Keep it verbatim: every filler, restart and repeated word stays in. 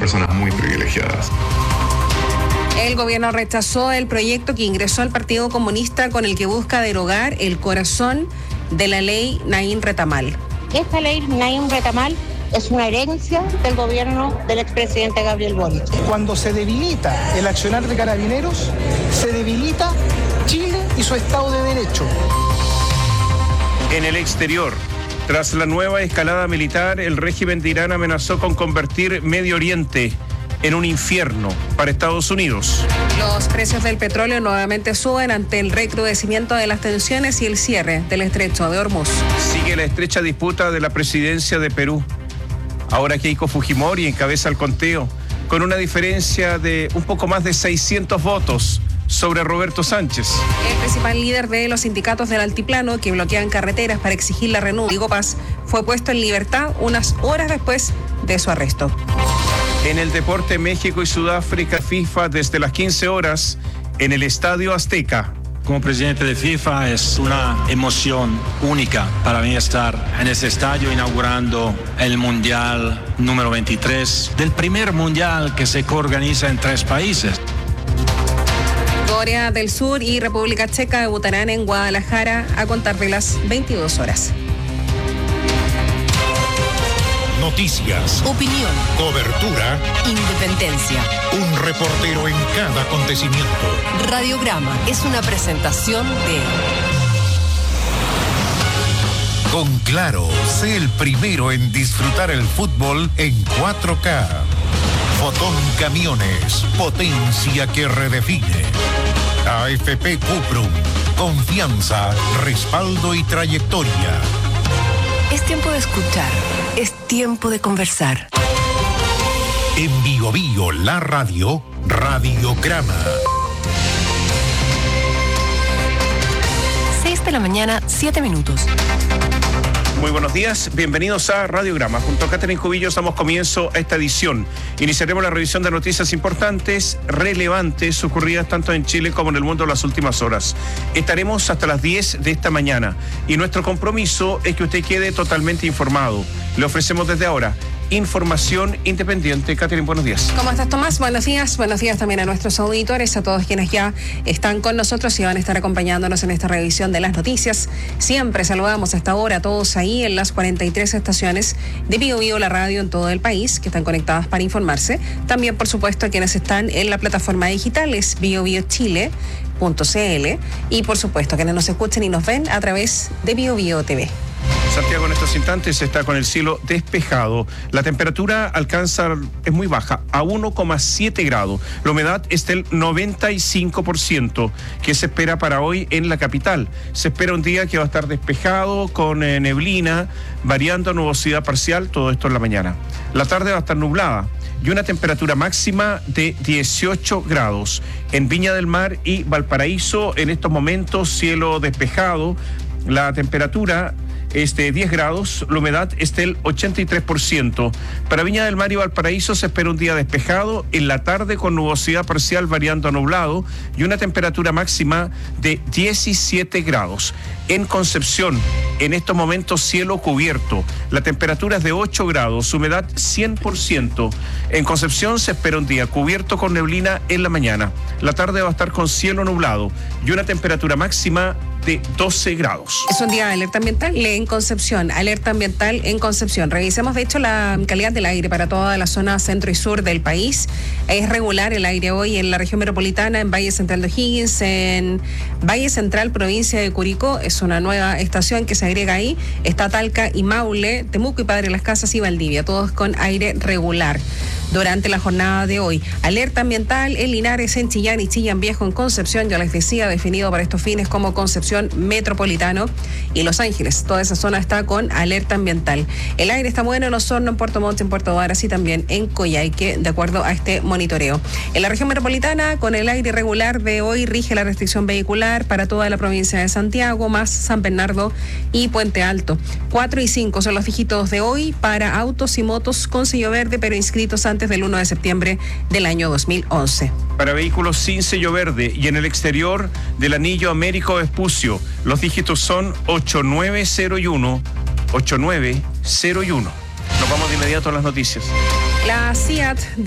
personas muy privilegiadas. El gobierno rechazó el proyecto que ingresó al Partido Comunista con el que busca derogar el corazón de la ley Naim Retamal. Esta ley Naim Retamal es una herencia del gobierno del expresidente Gabriel Boric. Cuando se debilita el accionar de Carabineros, se debilita Chile y su Estado de Derecho. En el exterior, tras la nueva escalada militar, el régimen de Irán amenazó con convertir Medio Oriente en un infierno para Estados Unidos. Los precios del petróleo nuevamente suben ante el recrudecimiento de las tensiones y el cierre del estrecho de Hormuz. Sigue la estrecha disputa de la presidencia de Perú. Ahora Keiko Fujimori encabeza el conteo con una diferencia de un poco más de seiscientos votos sobre Roberto Sánchez. El principal líder de los sindicatos del altiplano que bloquean carreteras para exigir la renuncia, Diego Paz, fue puesto en libertad unas horas después de su arresto. En el deporte, México y Sudáfrica, FIFA desde las quince horas en el Estadio Azteca. Como presidente de FIFA es una emoción única para mí estar en este estadio inaugurando el Mundial número veintitrés, del primer Mundial que se coorganiza en tres países. Corea del Sur y República Checa debutarán en Guadalajara a contar de las veintidós horas. Noticias, opinión, cobertura, independencia. Un reportero en cada acontecimiento. Radiograma es una presentación de... Con Claro, sé el primero en disfrutar el fútbol en cuatro K. Fotón Camiones, potencia que redefine. A F P Cuprum, confianza, respaldo y trayectoria. Es tiempo de escuchar, es tiempo de conversar. En Bio Bio, la radio, Radiograma. seis de la mañana, siete minutos. Muy buenos días, bienvenidos a Radiograma. Junto a Catherine Cubillos damos comienzo a esta edición. Iniciaremos la revisión de noticias importantes, relevantes, ocurridas tanto en Chile como en el mundo en las últimas horas. Estaremos hasta las diez de esta mañana y nuestro compromiso es que usted quede totalmente informado. Le ofrecemos desde ahora información independiente. Catherine, buenos días. ¿Cómo estás, Tomás? Buenos días. Buenos días también a nuestros auditores, a todos quienes ya están con nosotros y van a estar acompañándonos en esta revisión de las noticias. Siempre saludamos a esta hora a todos ahí en las cuarenta y tres estaciones de Bio Bio, la radio en todo el país, que están conectadas para informarse. También, por supuesto, a quienes están en la plataforma digital, es bio bio chile punto c l, y por supuesto, a quienes nos escuchen y nos ven a través de Bio Bio T V. Santiago en estos instantes está con el cielo despejado. La temperatura alcanza, es muy baja, a uno coma siete grados. La humedad es del noventa y cinco por ciento. ¿Qué se espera para hoy en la capital? Se espera un día que va a estar despejado, con eh, neblina, variando a nubosidad parcial, todo esto en la mañana. La tarde va a estar nublada y una temperatura máxima de dieciocho grados. En Viña del Mar y Valparaíso, en estos momentos, cielo despejado. La temperatura es de diez grados, la humedad es del ochenta y tres por ciento. Para Viña del Mar y Valparaíso se espera un día despejado, en la tarde con nubosidad parcial variando a nublado y una temperatura máxima de diecisiete grados. En Concepción, en estos momentos cielo cubierto, la temperatura es de ocho grados, humedad cien por ciento. En Concepción se espera un día cubierto con neblina en la mañana. La tarde va a estar con cielo nublado y una temperatura máxima de doce grados. Es un día de alerta ambiental en Concepción, alerta ambiental en Concepción. Revisemos de hecho la calidad del aire para toda la zona centro y sur del país. Es regular el aire hoy en la región metropolitana, en Valle Central de O'Higgins, en Valle Central, provincia de Curicó. Es una nueva estación que se agrega ahí. Está Talca y Maule, Temuco y Padre Las Casas y Valdivia, todos con aire regular. Durante la jornada de hoy, alerta ambiental en Linares, en Chillán y Chillán Viejo, en Concepción, ya les decía, definido para estos fines como Concepción Metropolitano, y Los Ángeles, toda esa zona está con alerta ambiental. El aire está bueno en Osorno, en Puerto Montt, en Puerto Varas y también en Coyhaique, de acuerdo a este monitoreo. En la región metropolitana, con el aire irregular de hoy, rige la restricción vehicular para toda la provincia de Santiago, más San Bernardo y Puente Alto. cuatro y cinco son los dígitos de hoy para autos y motos con sello verde, pero inscritos antes del uno de septiembre del año dos mil once. Para vehículos sin sello verde y en el exterior del anillo Américo Vespucio, los dígitos son ocho nueve cero uno, ocho nueve cero uno. Nos vamos de inmediato a las noticias. La C I A T